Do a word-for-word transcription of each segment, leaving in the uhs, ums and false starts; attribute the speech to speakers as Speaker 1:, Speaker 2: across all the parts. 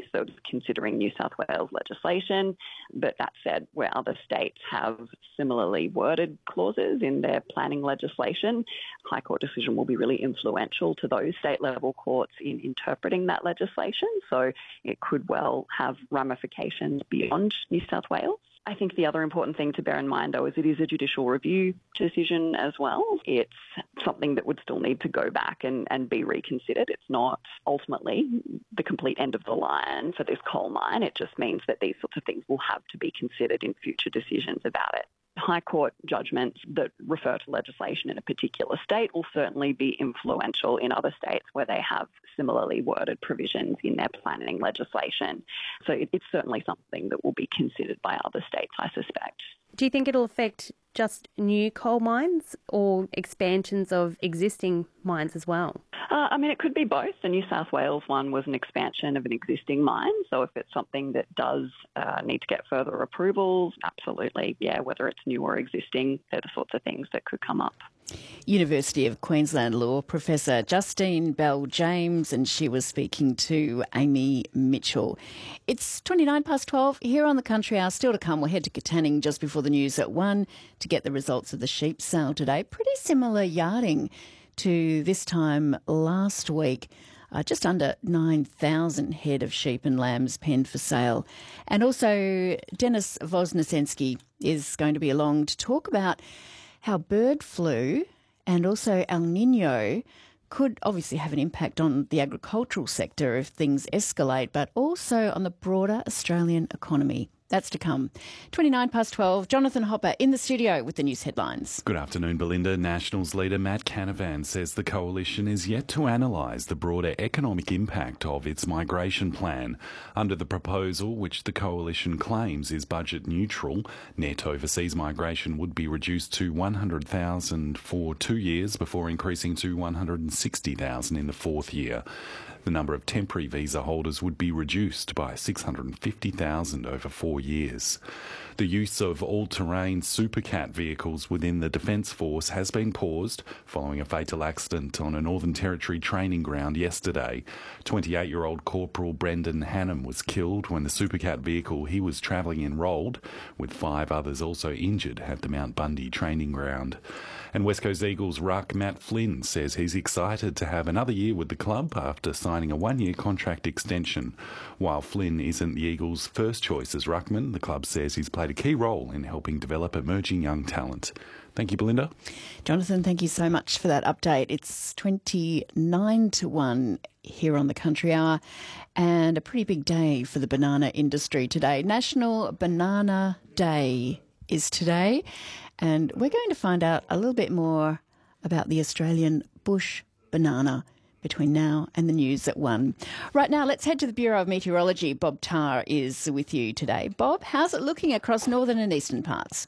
Speaker 1: sort of considering New South Wales legislation. But that said, where other states have similarly worded clauses in their planning legislation, High Court decision will be really influential to those state-level courts in interpreting that legislation. So it could well have ramifications beyond New South Wales. I think the other important thing to bear in mind, though, is it is a judicial review decision as well. It's something that would still need to go back and, and be reconsidered. It's not ultimately the complete end of the line for this coal mine. It just means that these sorts of things will have to be considered in future decisions about it. High Court judgments that refer to legislation in a particular state will certainly be influential in other states where they have similarly worded provisions in their planning legislation. So it, it's certainly something that will be considered by other states, I suspect.
Speaker 2: Do you think it'll affect just new coal mines or expansions of existing mines as well?
Speaker 1: Uh, I mean, it could be both. The New South Wales one was an expansion of an existing mine. So if it's something that does uh, need to get further approvals, absolutely, yeah, whether it's new or existing, they're the sorts of things that could come up.
Speaker 3: University of Queensland Law Professor Justine Bell-James, and she was speaking to Amy Mitchell. It's twenty-nine past twelve here on the Country Hour. Still to come, we'll head to Katanning just before the news at one to get the results of the sheep sale today. Pretty similar yarding to this time last week. Uh, just under nine thousand head of sheep and lambs penned for sale. And also Dennis Voznesensky is going to be along to talk about how bird flu and also El Nino could obviously have an impact on the agricultural sector if things escalate, but also on the broader Australian economy. That's to come. twenty-nine past twelve, Jonathan Hopper in the studio with the news headlines.
Speaker 4: Good afternoon, Belinda. Nationals leader Matt Canavan says the coalition is yet to analyse the broader economic impact of its migration plan. Under the proposal, which the coalition claims is budget neutral, net overseas migration would be reduced to one hundred thousand for two years before increasing to one hundred sixty thousand in the fourth year. The number of temporary visa holders would be reduced by six hundred fifty thousand over four years. The use of all-terrain Supercat vehicles within the Defence Force has been paused following a fatal accident on a Northern Territory training ground yesterday. twenty-eight-year-old Corporal Brendan Hannam was killed when the Supercat vehicle he was travelling in rolled, with five others also injured at the Mount Bundy training ground. And West Coast Eagles ruck Matt Flynn says he's excited to have another year with the club after signing a one-year contract extension. While Flynn isn't the Eagles' first choice as ruckman, the club says he's played a key role in helping develop emerging young talent. Thank you, Belinda.
Speaker 3: Jonathan, thank you so much for that update. It's twenty-nine to one here on the Country Hour, and a pretty big day for the banana industry today. National Banana Day is today, and we're going to find out a little bit more about the Australian bush banana between now and the news at one. Right now, let's head to the Bureau of Meteorology. Bob Tarr is with you today. Bob, how's it looking across northern and eastern parts?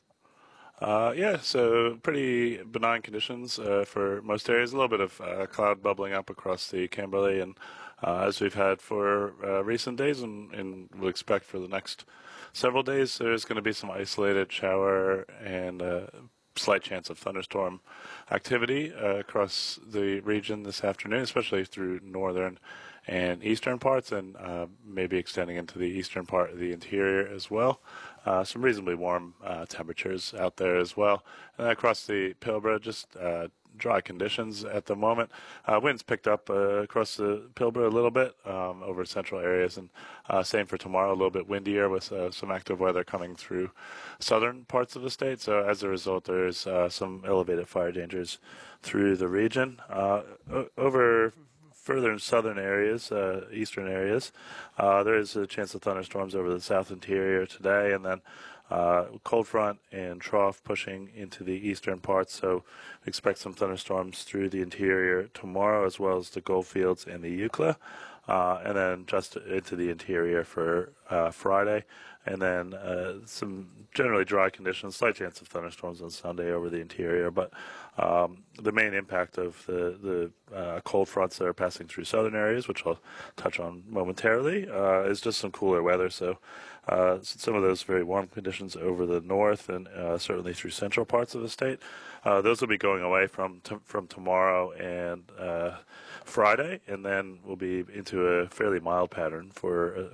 Speaker 5: Uh, yeah, so pretty benign conditions uh, for most areas. A little bit of uh, cloud bubbling up across the Kimberley, and uh, as we've had for uh, recent days, and, and we'll expect for the next several days, there's going to be some isolated shower and uh, slight chance of thunderstorm activity uh, across the region this afternoon, especially through northern and eastern parts, and uh, maybe extending into the eastern part of the interior as well. Uh, some reasonably warm uh, temperatures out there as well. And across the Pilbara, just uh, dry conditions at the moment. Uh, winds picked up uh, across the Pilbara a little bit um, over central areas, and uh, same for tomorrow, a little bit windier with uh, some active weather coming through southern parts of the state. So as a result, there's uh, some elevated fire dangers through the region. Uh, o- over further in southern areas, uh, eastern areas, uh, there is a chance of thunderstorms over the south interior today, and then uh, cold front and trough pushing into the eastern parts, so expect some thunderstorms through the interior tomorrow, as well as the Goldfields and the Eucla, uh, and then just into the interior for uh, Friday, and then uh, some generally dry conditions, slight chance of thunderstorms on Sunday over the interior, but um, the main impact of the, the uh, cold fronts that are passing through southern areas, which I'll touch on momentarily, uh, is just some cooler weather. So uh, some of those very warm conditions over the north and uh, certainly through central parts of the state. Uh, those will be going away from t- from tomorrow and uh, Friday, and then we'll be into a fairly mild pattern for uh,